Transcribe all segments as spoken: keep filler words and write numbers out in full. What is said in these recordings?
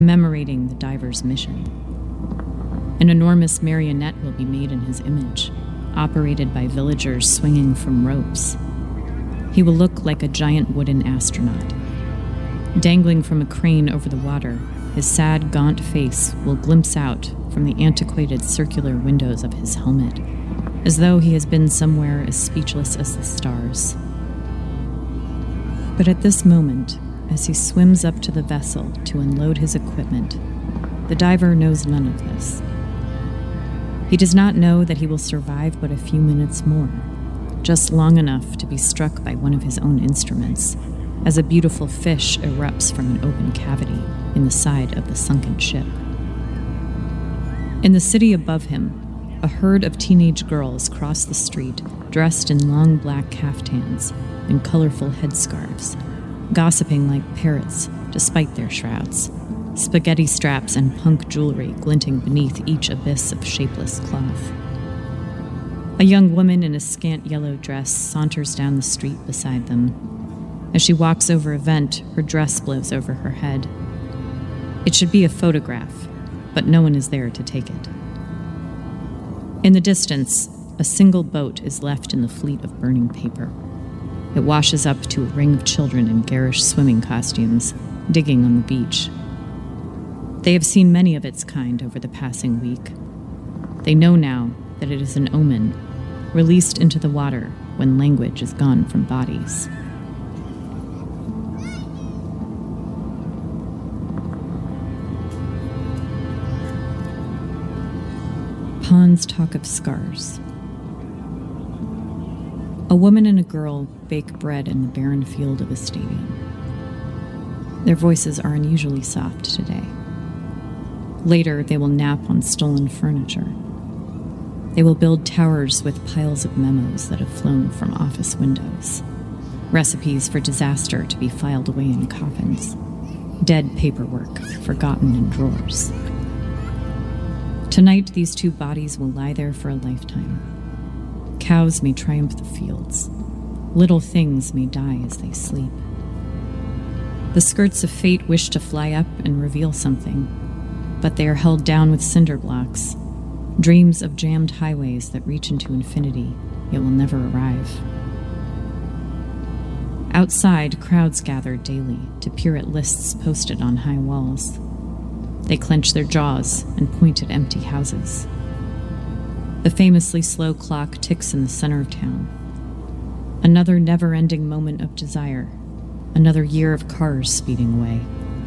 commemorating the diver's mission. An enormous marionette will be made in his image, operated by villagers swinging from ropes. He will look like a giant wooden astronaut. Dangling from a crane over the water, his sad, gaunt face will glimpse out from the antiquated circular windows of his helmet, as though he has been somewhere as speechless as the stars. But at this moment, as he swims up to the vessel to unload his equipment, the diver knows none of this. He does not know that he will survive but a few minutes more, just long enough to be struck by one of his own instruments, as a beautiful fish erupts from an open cavity in the side of the sunken ship. In the city above him, a herd of teenage girls cross the street dressed in long black caftans and colorful headscarves, gossiping like parrots despite their shrouds, spaghetti straps and punk jewelry glinting beneath each abyss of shapeless cloth. A young woman in a scant yellow dress saunters down the street beside them. As she walks over a vent, her dress blows over her head. It should be a photograph, but no one is there to take it. In the distance, a single boat is left in the fleet of burning paper. It washes up to a ring of children in garish swimming costumes, digging on the beach. They have seen many of its kind over the passing week. They know now that it is an omen, released into the water when language is gone from bodies. Pawns talk of scars. A woman and a girl bake bread in the barren field of a stadium. Their voices are unusually soft today. Later, they will nap on stolen furniture. They will build towers with piles of memos that have flown from office windows, recipes for disaster to be filed away in coffins, dead paperwork forgotten in drawers. Tonight, these two bodies will lie there for a lifetime. Cows may triumph the fields. Little things may die as they sleep. The skirts of fate wish to fly up and reveal something, but they are held down with cinder blocks, dreams of jammed highways that reach into infinity, yet will never arrive. Outside, crowds gather daily to peer at lists posted on high walls. They clench their jaws and point at empty houses. The famously slow clock ticks in the center of town. Another never-ending moment of desire, another year of cars speeding away.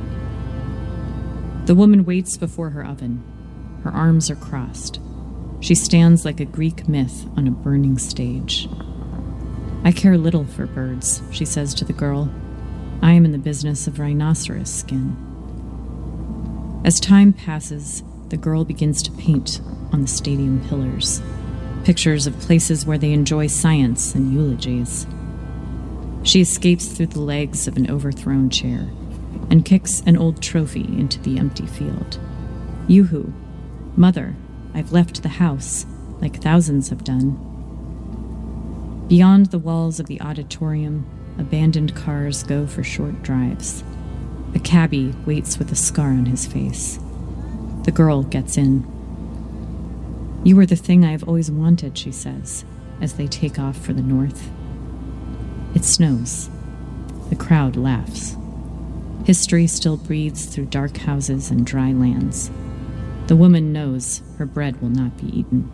The woman waits before her oven. Her arms are crossed. She stands like a Greek myth on a burning stage. "I care little for birds," she says to the girl. "I am in the business of rhinoceros skin." As time passes, the girl begins to paint on the stadium pillars, pictures of places where they enjoy science and eulogies. She escapes through the legs of an overthrown chair and kicks an old trophy into the empty field. "Yoo-hoo, Mother, I've left the house, like thousands have done." Beyond the walls of the auditorium, abandoned cars go for short drives. A cabbie waits with a scar on his face. The girl gets in. "You are the thing I have always wanted," she says, as they take off for the north. It snows. The crowd laughs. History still breathes through dark houses and dry lands. The woman knows her bread will not be eaten.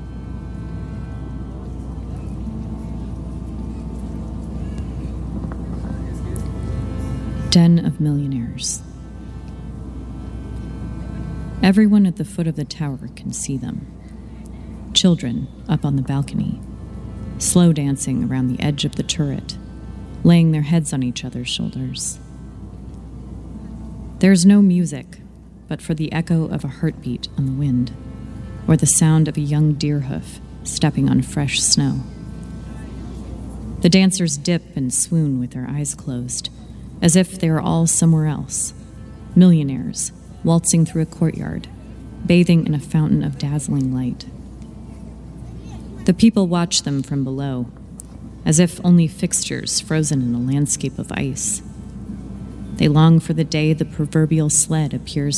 Den of Millionaires. Everyone at the foot of the tower can see them. Children up on the balcony, slow dancing around the edge of the turret, laying their heads on each other's shoulders. There is no music, but for the echo of a heartbeat on the wind, or the sound of a young deer hoof stepping on fresh snow. The dancers dip and swoon with their eyes closed, as if they are all somewhere else, millionaires waltzing through a courtyard, bathing in a fountain of dazzling light. The people watch them from below, as if only fixtures frozen in a landscape of ice. They long for the day the proverbial sled appears